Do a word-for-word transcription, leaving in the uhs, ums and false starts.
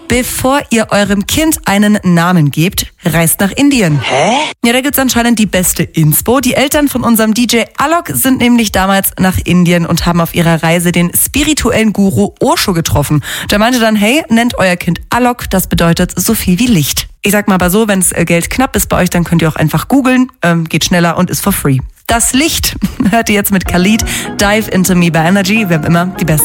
Bevor ihr eurem Kind einen Namen gebt, reist nach Indien. Hä? Ja, da gibt's anscheinend die beste Inspo. Die Eltern von unserem D J Alok sind nämlich damals nach Indien und haben auf ihrer Reise den spirituellen Guru Osho getroffen. Der meinte dann, hey, nennt euer Kind Alok, das bedeutet so viel wie Licht. Ich sag mal aber so, wenn Geld knapp ist bei euch, dann könnt ihr auch einfach googeln, ähm, geht schneller und ist for free. Das Licht hört ihr jetzt mit Khalid, Dive Into Me bei Energy. Wir haben immer die besten